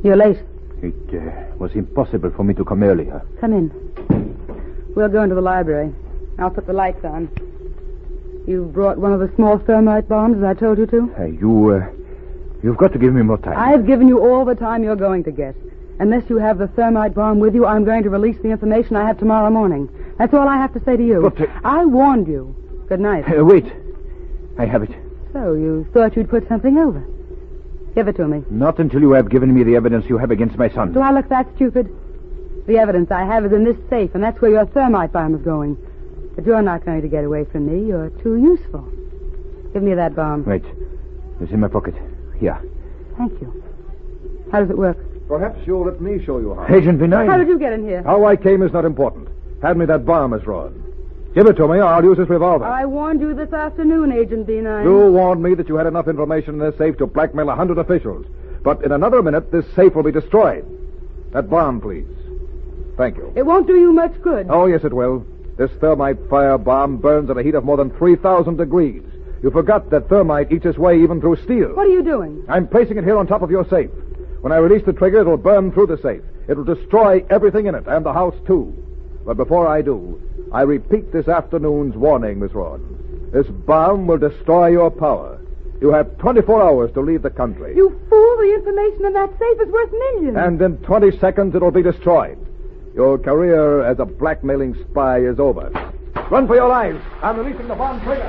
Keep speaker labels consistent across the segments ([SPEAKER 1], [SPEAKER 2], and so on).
[SPEAKER 1] You're late.
[SPEAKER 2] It was impossible for me to come earlier.
[SPEAKER 1] Come in. We'll go into the library. I'll put the lights on. You brought one of the small thermite bombs, as I told you to?
[SPEAKER 2] You've got to give me more time.
[SPEAKER 1] I've given you all the time you're going to get. Unless you have the thermite bomb with you, I'm going to release the information I have tomorrow morning. That's all I have to say to you.
[SPEAKER 2] But,
[SPEAKER 1] I warned you. Good night.
[SPEAKER 2] Wait. I have it.
[SPEAKER 1] So, you thought you'd put something over. Give it to me.
[SPEAKER 2] Not until you have given me the evidence you have against my son.
[SPEAKER 1] Do I look that stupid? The evidence I have is in this safe, and that's where your thermite bomb is going. But you're not going to get away from me. You're too useful. Give me that bomb.
[SPEAKER 2] Wait. It's in my pocket. Here.
[SPEAKER 1] Thank you. How does it work?
[SPEAKER 3] Perhaps you'll let me show you how.
[SPEAKER 2] Agent Benign.
[SPEAKER 1] How did you get in here?
[SPEAKER 3] How I came is not important. Hand me that bomb, Miss Ron. Give it to me, or I'll use this revolver.
[SPEAKER 1] I warned you this afternoon, Agent B9.
[SPEAKER 3] You warned me that you had enough information in this safe to blackmail 100 officials. But in another minute, this safe will be destroyed. That bomb, please. Thank you.
[SPEAKER 1] It won't do you much good.
[SPEAKER 3] Oh, yes, it will. This thermite fire bomb burns at a heat of more than 3,000 degrees. You forgot that thermite eats its way even through steel.
[SPEAKER 1] What are you doing?
[SPEAKER 3] I'm placing it here on top of your safe. When I release the trigger, it'll burn through the safe. It'll destroy everything in it, and the house, too. But before I do, I repeat this afternoon's warning, Miss Rawdon. This bomb will destroy your power. You have 24 hours to leave the country.
[SPEAKER 1] You fool! The information in that safe is worth millions.
[SPEAKER 3] And in 20 seconds, it'll be destroyed. Your career as a blackmailing spy is over. Run for your lives. I'm releasing the bomb trigger.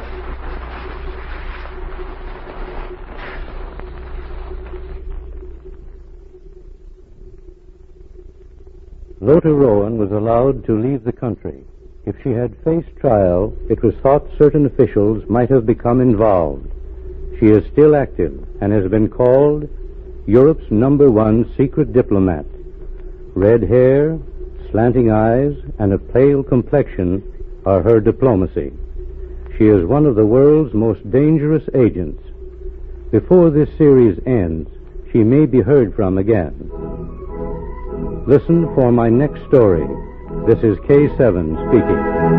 [SPEAKER 4] Lotta Rowan was allowed to leave the country. If she had faced trial, it was thought certain officials might have become involved. She is still active and has been called Europe's #1 secret diplomat. Red hair, slanting eyes, and a pale complexion are her diplomacy. She is one of the world's most dangerous agents. Before this series ends, she may be heard from again. Listen for my next story. This is K7 speaking.